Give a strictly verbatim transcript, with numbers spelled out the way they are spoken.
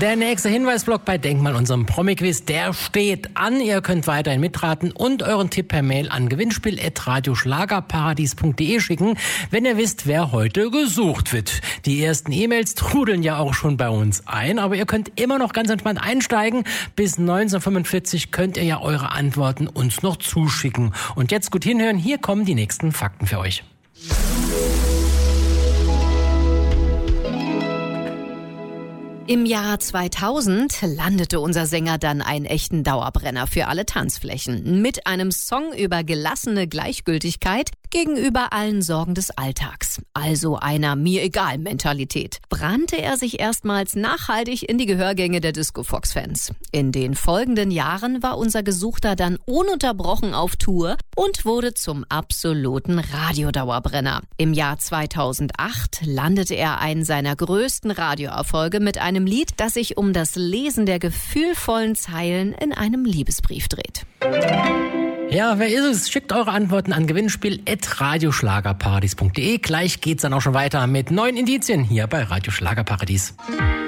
Der nächste Hinweisblock bei Denkmal, unserem Promi-Quiz, der steht an. Ihr könnt weiterhin mitraten und euren Tipp per Mail an gewinnspiel at radioschlagerparadies punkt de schicken, wenn ihr wisst, wer heute gesucht wird. Die ersten E-Mails trudeln ja auch schon bei uns ein, aber ihr könnt immer noch ganz entspannt einsteigen. Bis neunzehnhundertfünfundvierzig könnt ihr ja eure Antworten uns noch zuschicken. Und jetzt gut hinhören, hier kommen die nächsten Fakten für euch. Im Jahr zweitausend landete unser Sänger dann einen echten Dauerbrenner für alle Tanzflächen. Mit einem Song über gelassene Gleichgültigkeit gegenüber allen Sorgen des Alltags. Also einer Mir-egal-Mentalität. Brannte er sich erstmals nachhaltig in die Gehörgänge der Disco-Fox-Fans. In den folgenden Jahren war unser Gesuchter dann ununterbrochen auf Tour und wurde zum absoluten Radiodauerbrenner. Im Jahr zweitausendacht landete er einen seiner größten Radioerfolge mit einem Lied, das sich um das Lesen der gefühlvollen Zeilen in einem Liebesbrief dreht. Ja, wer ist es? Schickt eure Antworten an gewinnspiel at radioschlagerparadies punkt de. Gleich geht's dann auch schon weiter mit neuen Indizien hier bei Radio Schlagerparadies.